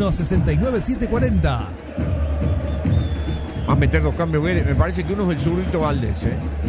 691-69-740. Va a meter 2 cambios. Me parece que uno es el zurdito Valdés.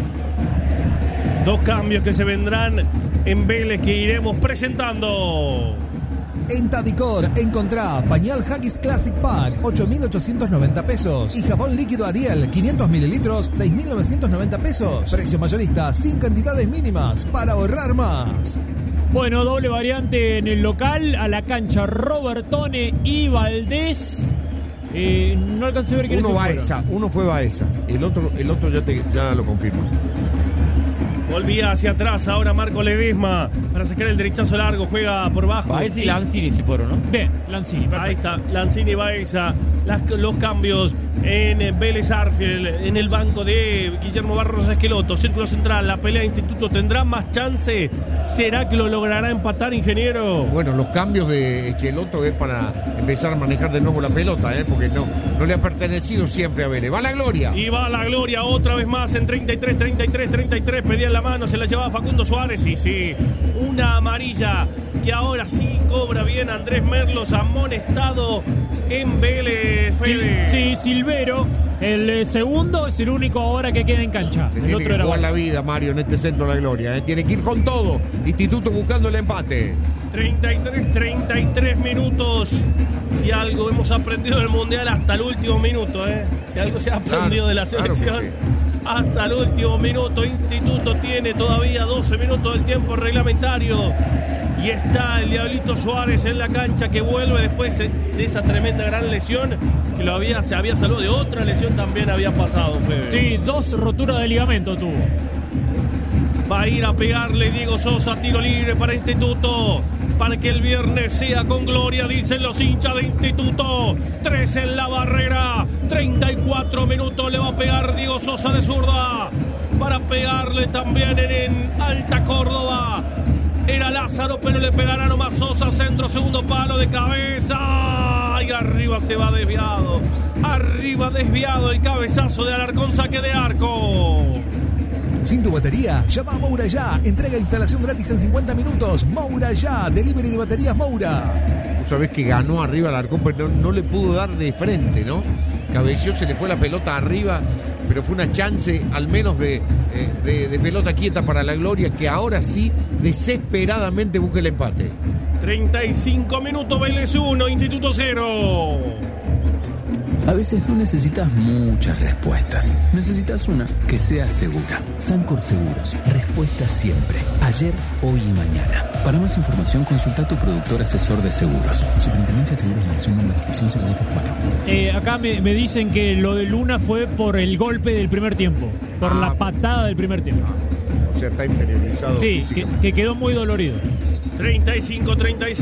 2 cambios que se vendrán en Vélez que iremos presentando. En Tadicor encontrá pañal Haggis Classic Pack, 8.890 pesos. Y jabón líquido Ariel, 500 mililitros, 6.990 pesos. Precio mayorista, sin cantidades mínimas, para ahorrar más. Bueno, doble variante en el local, a la cancha Robertone y Valdés. No alcancé a ver quiénes fueron. Uno fue Baeza, el otro ya lo confirmo. Volvía hacia atrás ahora Marco Ledesma para sacar el derechazo largo, juega por bajo. Baeza y Lanzini se fueron, ¿no? Bien, Lanzini. Perfecto. Ahí está, Lanzini y Baeza. Los cambios en Vélez Arfield, en el banco de Guillermo Barros Esqueloto. Círculo central, la pelea de Instituto tendrá más chance. ¿Será que lo logrará empatar, ingeniero? Bueno, los cambios de Esqueloto es para empezar a manejar de nuevo la pelota, porque no le ha pertenecido siempre a Vélez. Va la gloria. Y va la gloria otra vez más en 33. Pedía en la mano, se la llevaba Facundo Suárez. Y sí, una amarilla que ahora sí cobra bien Andrés Merlos, amonestado en Vélez. Sí, Silvero, el segundo es el único ahora que queda en cancha. Se el tiene otro que era jugar la vida, Mario, en este centro de la gloria. Tiene que ir con todo. Instituto buscando el empate. 33 minutos. Si algo hemos aprendido del Mundial hasta el último minuto, si algo se ha aprendido de la selección, sí. Hasta el último minuto. Instituto tiene todavía 12 minutos del tiempo reglamentario. Y está el Diablito Suárez en la cancha, que vuelve después de esa tremenda gran lesión, que se había salvado de otra lesión, también había pasado, Fede. Sí, 2 roturas de ligamento tuvo. Va a ir a pegarle Diego Sosa, tiro libre para Instituto, para que el viernes sea con gloria, dicen los hinchas de Instituto. 3 en la barrera, 34 minutos, le va a pegar Diego Sosa de zurda, para pegarle también en Alta Córdoba. Era Lázaro, pero le pegará nomás Sosa, centro, segundo palo de cabeza. Y arriba se va desviado. Arriba desviado el cabezazo de Alarcón, saque de arco. Sin tu batería, llama a Moura Ya. Entrega instalación gratis en 50 minutos. Moura Ya, delivery de baterías Moura. Vos sabés que ganó arriba Alarcón, pero no le pudo dar de frente, ¿no? Cabeció, se le fue la pelota arriba, pero fue una chance al menos de pelota quieta para la gloria, que ahora sí desesperadamente busca el empate. 35 minutos, Vélez 1, Instituto 0. A veces no necesitas muchas respuestas. Necesitas una que sea segura. Sancor Seguros. Respuesta siempre. Ayer, hoy y mañana. Para más información, consulta a tu productor asesor de seguros. Superintendencia de Seguros de la Nación, número de inscripción 0224. Acá me dicen que lo de Luna fue por el golpe del primer tiempo. Por la patada del primer tiempo. O sea, está inferiorizado. Sí, que quedó muy dolorido. 35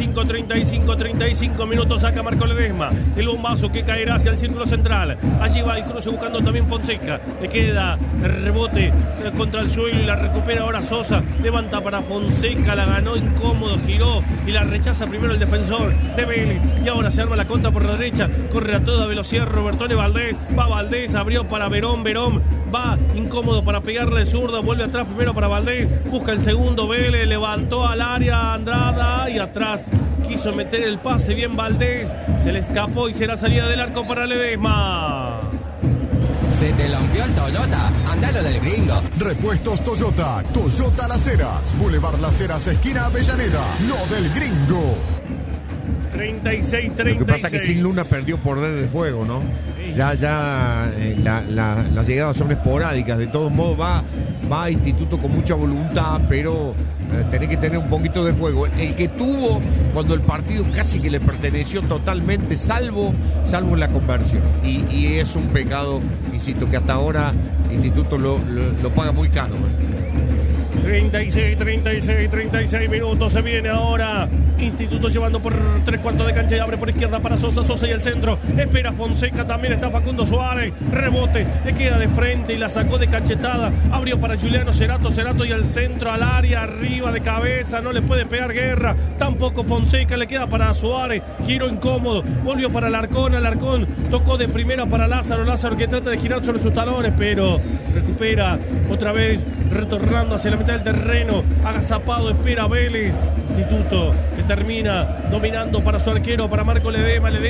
minutos, saca Marco Ledesma, el bombazo que caerá hacia el círculo central. Allí va el cruce buscando también Fonseca, le queda el rebote contra el suelo y la recupera ahora Sosa, levanta para Fonseca, la ganó incómodo, giró y la rechaza primero el defensor de Vélez, y ahora se arma la contra por la derecha, corre a toda velocidad Robertone. Valdés, va Valdés, abrió para Verón va incómodo para pegarle zurda, vuelve atrás primero para Valdés, busca el segundo, Vélez, levantó al área Andrada y atrás quiso meter el pase bien Valdés, se le escapó y será salida del arco para Ledesma. ¿Se te rompió el Toyota? Andalo del Gringo. Repuestos Toyota, Toyota Las Heras, Boulevard Las Heras, esquina Avellaneda, lo del Gringo. 36. Lo que pasa es que sin Luna perdió poder de fuego, ¿no? Sí. Ya las llegadas son esporádicas. De todos modos va Instituto con mucha voluntad, pero tenés que tener un poquito de juego. El que tuvo cuando el partido casi que le perteneció totalmente, salvo en la conversión. Y es un pecado, insisto, que hasta ahora Instituto lo paga muy caro. 36 minutos, se viene ahora Instituto llevando por 3/4 de cancha y abre por izquierda para Sosa y el centro, espera Fonseca, también está Facundo Suárez, rebote, le queda de frente y la sacó de cachetada, abrió para Juliano Cerato y el centro al área, arriba de cabeza, no le puede pegar Guerra, tampoco Fonseca, le queda para Suárez, giro incómodo, volvió para Alarcón, tocó de primera para Lázaro que trata de girar sobre sus talones, pero recupera otra vez, retornando hacia la mitad del terreno, agazapado, espera Vélez, Instituto que termina dominando para su arquero, para Marco Ledesma.